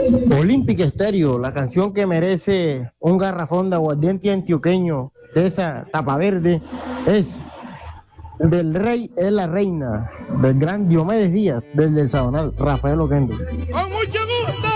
Olímpica Estéreo, la canción que merece un garrafón de aguardiente antioqueño de esa tapa verde es del Rey es la Reina, del gran Diomedes Díaz, del Sabonal, Rafael Oquendo. ¡Con mucho gusto!